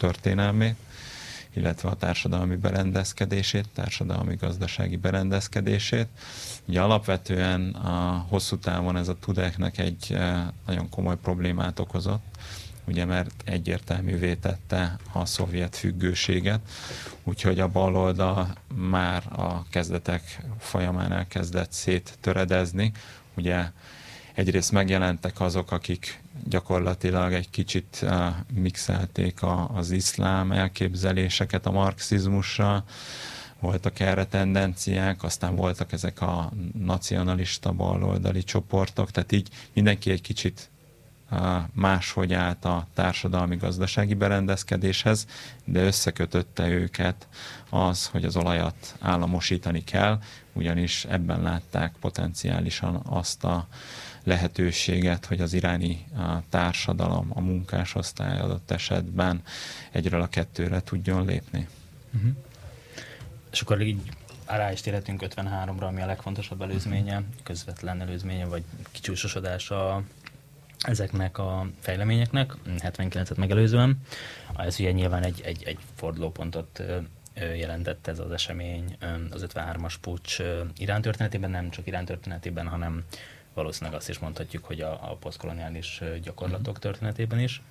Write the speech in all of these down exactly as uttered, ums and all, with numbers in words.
történelmét, illetve a társadalmi berendezkedését, társadalmi-gazdasági berendezkedését. Ugye alapvetően a hosszú távon ez a Tudeknek egy nagyon komoly problémát okozott, ugye mert egyértelművé tette a szovjet függőséget, úgyhogy a baloldal már a kezdetek folyamán elkezdett széttöredezni. Ugye egyrészt megjelentek azok, akik gyakorlatilag egy kicsit uh, mixelték a, az iszlám elképzeléseket a marxizmussal, voltak erre tendenciák, aztán voltak ezek a nacionalista baloldali csoportok, tehát így mindenki egy kicsit uh, máshogy állt a társadalmi-gazdasági berendezkedéshez, de összekötötte őket az, hogy az olajat államosítani kell, ugyanis ebben látták potenciálisan azt a lehetőséget, hogy az iráni a társadalom, a munkásosztály adott esetben egyről a kettőre tudjon lépni. Uh-huh. És akkor így rá is térhetünk ötvenháromra, ami a legfontosabb előzménye, közvetlen előzménye, vagy kicsúcsosodása ezeknek a fejleményeknek, hetvenkilencet megelőzően. Ez ugye nyilván egy, egy, egy fordulópontot jelentett ez az esemény az ötvenhármas puccs Irán történetében, nem csak Irán történetében, hanem valószínűleg azt is mondhatjuk, hogy a, a posztkoloniális gyakorlatok történetében is.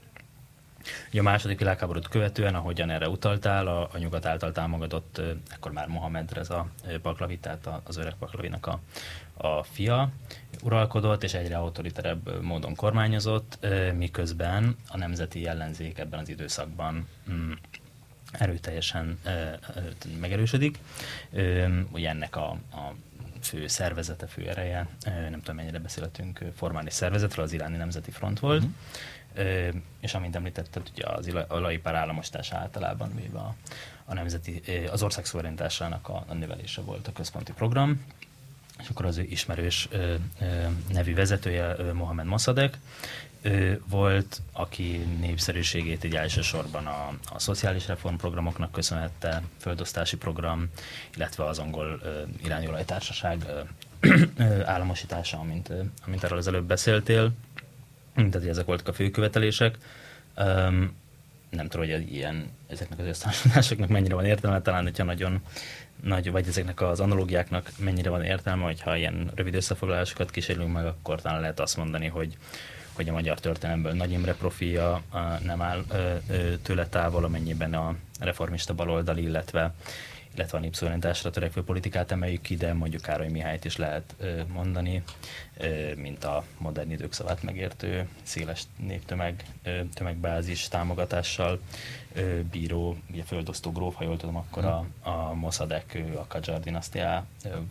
Ugye a második világháborút követően, ahogyan erre utaltál, a, a nyugat által támogatott, ekkor már Mohamed Reza Pahlavi, tehát az öreg Pahlavinak a, a fia uralkodott, és egyre autoriterebb módon kormányozott, miközben a nemzeti ellenzék ebben az időszakban mm, erőteljesen megerősödik. Ugye ennek a, a fő szervezete, fő ereje, nem tudom mennyire beszélhetünk formális szervezetről, az Iráni Nemzeti Front volt, uh-huh. és amint említetted, ugye az olajipar államosítása általában véve a, a nemzeti, az ország szuverenitásának a, a növelése volt a központi program, és akkor az ő ismerős ö, ö, nevű vezetője, ö, Mohamed Mossadegh, ö, volt, aki népszerűségét így elsősorban a, a szociális reformprogramoknak köszönhette, földosztási program, illetve az angol ö, iráni olajtársaság ö, ö, államosítása, amint, ö, amint erről az előbb beszéltél. Tehát ezek voltak a fő követelések. Um, nem tudom, hogy ilyen, ezeknek az összehasonlításoknak mennyire van értelme, talán, hogyha nagyon nagy, vagy ezeknek az analógiáknak mennyire van értelme, hogyha ilyen rövid összefoglalásokat kísérlünk meg, akkor talán lehet azt mondani, hogy, hogy a magyar történelemből Nagy Imre profilja nem áll tőle távol, amennyiben a reformista baloldali, illetve, illetve a népszuverenitásra törekvő politikát emeljük ki, de mondjuk Károly Mihályt is lehet mondani, mint a modern idők szavát megértő, széles néptömeg, tömegbázis támogatással bíró, ugye földosztó gróf, ha jól tudom, akkor a, a Mossadegh a Kadzsar dinasztiához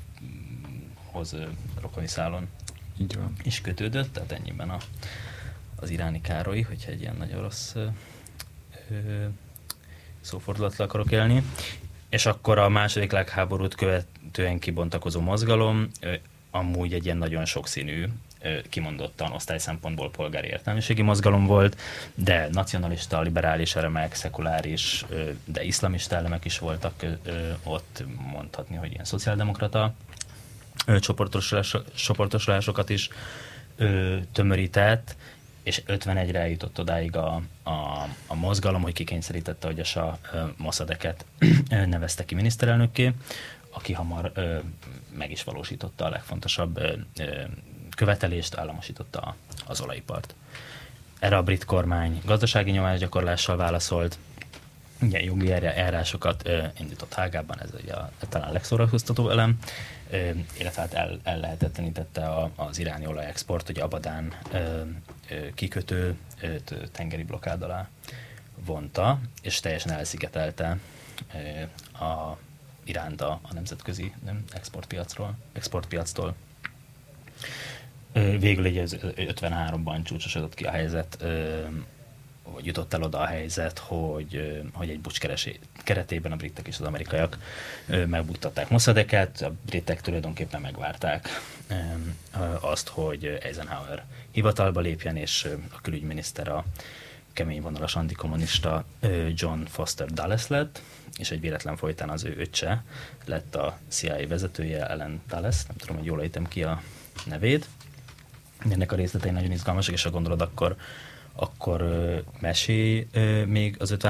rokoni szálon is kötődött, tehát ennyiben a, az iráni Károly, hogyha egy ilyen nagyon rossz ö, ö, szófordulattal akarok élni. És akkor a második világháborút követően kibontakozó mozgalom ö, amúgy egy ilyen nagyon sokszínű, ö, kimondottan osztály szempontból polgári értelmiségi mozgalom volt, de nacionalista, liberális elemek, szekuláris, ö, de iszlamista elemek is voltak ö, ö, ott, mondhatni, hogy ilyen szociáldemokrata ö, csoportosulás, csoportosulásokat is ö, tömörített, és ötvenegyre eljutott odáig a, a, a mozgalom, hogy kikényszerítette, hogy a Sah Mossadeghet nevezte ki miniszterelnökké, aki hamar ö, meg is valósította a legfontosabb ö, ö, követelést, államosította az olajipart. Erre a brit kormány gazdasági nyomásgyakorlással válaszolt, ugye jogi eljárásokat ö, indított Hágában, ez ugye a, talán a legszórakoztató elem, ö, illetve hát el, el lehetetlenítette a, az iráni olajexport, ugye Abadán ö, ö, kikötő ö, tengeri blokkád alá vonta, és teljesen elszigetelte ö, a Iránt a, a nemzetközi nem, exportpiacról, exportpiactól. Ö, végül ugye ötvenháromban csúcsosodott ki a helyzet, ö, hogy jutott el oda a helyzet, hogy, hogy egy bucs keretében a britek és az amerikaiak megbuktatták Mossadeghet, a britek tulajdonképpen megvárták azt, hogy Eisenhower hivatalba lépjen, és a külügyminiszter a kemény vonalas antikommunista John Foster Dulles lett, és egy véletlen folytán az ő öccse lett a C I A vezetője, Allen Dulles, nem tudom, hogy jól ejtem ki a nevét. Ennek a részletei nagyon izgalmasak, és ha gondolod, akkor akkor mesélj még az